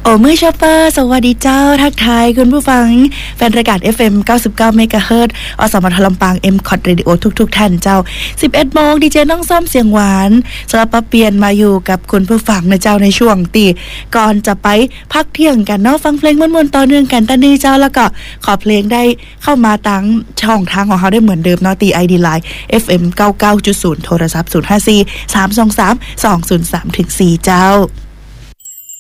โอ้เมื่อชอปเปอร์สวัสดีเจ้าทักทายคุณผู้ฟังแฟนรายการ FM 99 เมกะเฮิรตซ์อสมทลำปาง M-Cot Radio ทุกท่านเจ้า 11 โมงดีเจน้องส้มเสียงหวานสลับปะเปลี่ยนมาอยู่กับคุณผู้ฟังนะเจ้าในช่วงตีก่อนจะไปพักเที่ยงกันเนาะฟังเพลงม่วนๆต่อเนื่องกันตอนนี้เจ้าแล้วก็ขอเพลงได้เข้ามาตั้งช่องทางของเขาได้เหมือนเดิมเนาะตี ID Line FM 99.0 โทรศัพท์ 054 323 203-4 เจ้า